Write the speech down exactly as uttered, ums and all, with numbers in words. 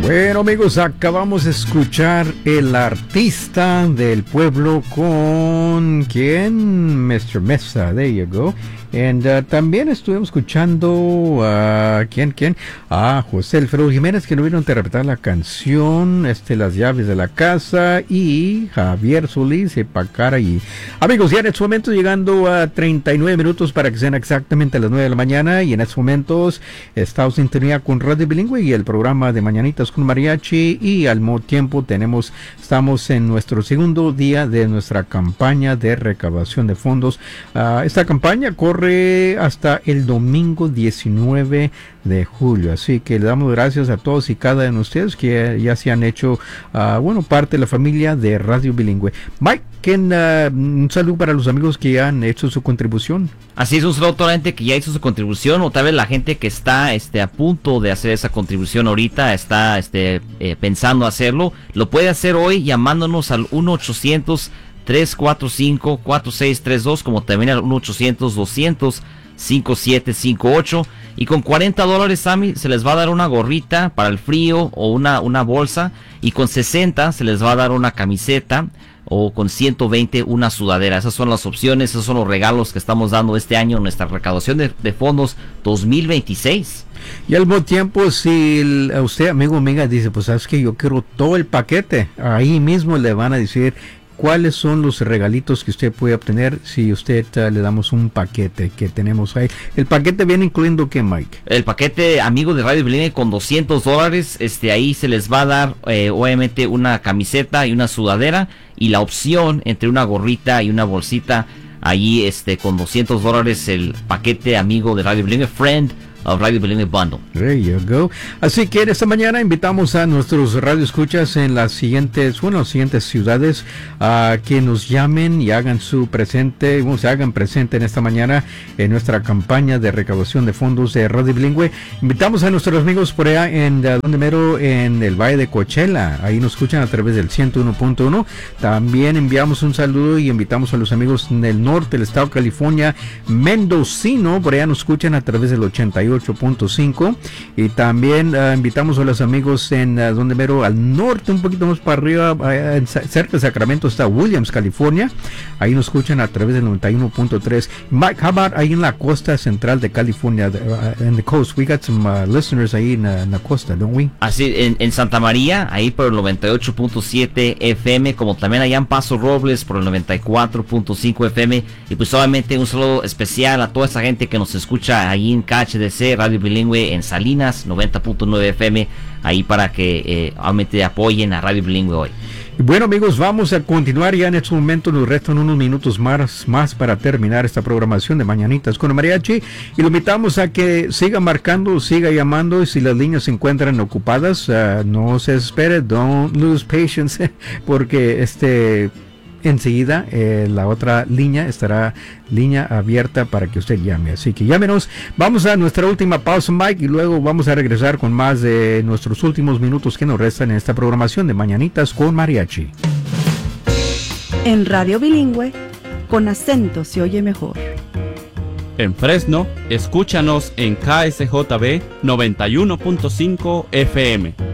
Bueno, amigos, acabamos de escuchar El Artista del Pueblo con ¿quién? mister Mesa, there you go. And uh, también estuvimos escuchando a uh, ¿quién? ¿quién? A José Alfredo Jiménez, que nos vino a interpretar la canción este, Las Llaves de la Casa, y Javier Solís y Pacara. Y amigos, ya en estos momentos llegando a treinta y nueve minutos para que sean exactamente las nueve de la mañana, y en estos momentos estamos en sintonía con Radio Bilingüe y el programa de Mañanitas con Mariachi, y al mismo tiempo tenemos, estamos en nuestro segundo día de nuestra campaña de recaudación de fondos. Uh, esta campaña corre hasta el domingo diecinueve de julio, así que le damos gracias a todos y cada uno de ustedes que ya se han hecho uh, bueno, parte de la familia de Radio Bilingüe. Mike, ¿quién, uh, un saludo para los amigos que ya han hecho su contribución? Así es, un saludo a toda la gente que ya hizo su contribución, o tal vez la gente que está este, a punto de hacer esa contribución ahorita, está este, eh, pensando hacerlo. Lo puede hacer hoy llamándonos al uno ochocientos tres cuatro cinco cuatro seis tres dos, como también al uno ochocientos doscientos cinco siete cinco ocho, y con cuarenta dólares, Sammy, se les va a dar una gorrita para el frío o una, una bolsa, y con sesenta se les va a dar una camiseta, o con ciento veinte una sudadera. Esas son las opciones, esos son los regalos que estamos dando este año en nuestra recaudación de, de fondos dos mil veintiséis. Y al mismo tiempo, si el, a usted, amigo amiga, dice, pues sabes que yo quiero todo el paquete, ahí mismo le van a decir cuáles son los regalitos que usted puede obtener si usted uh, le damos un paquete que tenemos ahí. El paquete viene incluyendo ¿qué, Mike? El paquete, amigo de Radio Bilingüe, con doscientos dólares, este, ahí se les va a dar eh, obviamente una camiseta y una sudadera, y la opción entre una gorrita y una bolsita. Ahí este, con doscientos dólares el paquete, amigo de Radio Bilingüe, Friend of Radio Bilingüe Bundle. There you go. Así que esta mañana invitamos a nuestros radioescuchas en las siguientes, bueno, las siguientes ciudades a que nos llamen y hagan su presente, bueno, se hagan presente en esta mañana en nuestra campaña de recaudación de fondos de Radio Bilingüe. Invitamos a nuestros amigos por allá en uh, donde mero en el Valle de Coachella. Ahí nos escuchan a través del ciento uno punto uno. También enviamos un saludo y invitamos a los amigos en el norte del estado de California, mendocino, por allá nos escuchan a través del ochenta y ocho punto cinco, y también uh, invitamos a los amigos en uh, donde mero al norte, un poquito más para arriba, uh, en, cerca de Sacramento está Williams, California. Ahí nos escuchan a través del noventa y uno punto tres. Mike, how about ahí en la costa central de California, uh, en the coast? We got some uh, listeners ahí en, uh, en la costa, don't we? Así, en, en Santa María, ahí por el noventa y ocho punto siete F M, como también allá en Paso Robles por el noventa y cuatro punto cinco F M, y pues obviamente un saludo especial a toda esa gente que nos escucha ahí en K H D C Radio Bilingüe en Salinas noventa punto nueve F M, ahí para que eh, obviamente apoyen a Radio Bilingüe hoy. Bueno, amigos, vamos a continuar ya en este momento. Nos restan unos minutos más, más para terminar esta programación de Mañanitas con Mariachi, y lo invitamos a que siga marcando, siga llamando, y si las líneas se encuentran ocupadas, uh, no se desespere, don't lose patience, porque este enseguida eh, la otra línea estará línea abierta para que usted llame, así que llámenos. Vamos a nuestra última pausa, Mike, y luego vamos a regresar con más de nuestros últimos minutos que nos restan en esta programación de Mañanitas con Mariachi. En Radio Bilingüe, con acento se oye mejor. En Fresno, escúchanos en K S J B noventa y uno punto cinco F M.